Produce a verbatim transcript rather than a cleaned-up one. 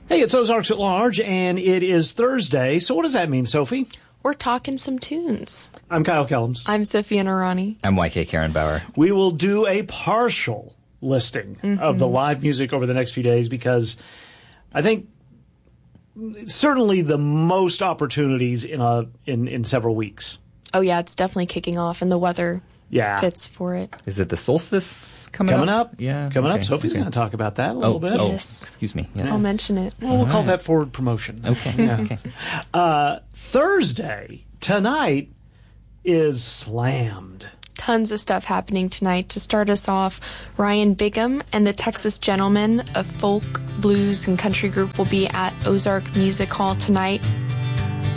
Hey, it's Ozarks at Large, and it is Thursday. So what does that mean, Sophie? We're talking some tunes. I'm Kyle Kellums. I'm Sophia Narani. I'm Y K Karen Bauer. We will do a partial listing mm-hmm. of the live music over the next few days because I think certainly the most opportunities in a in, in several weeks. Oh, yeah, it's definitely kicking off, and the weather yeah. fits for it. Is it the solstice coming, coming up? up? Yeah. Coming okay. up. Sophie's okay. going to talk about that a oh, little bit. Oh, Yes. excuse me. Yes. I'll mention it. Well, we'll All call right. that forward promotion. Okay. Yeah. okay. Uh, Thursday, tonight, is slammed. Tons of stuff happening tonight. To start us off, Ryan Bigham and the Texas Gentlemen, a folk, blues, and country group, will be at Ozark Music Hall tonight.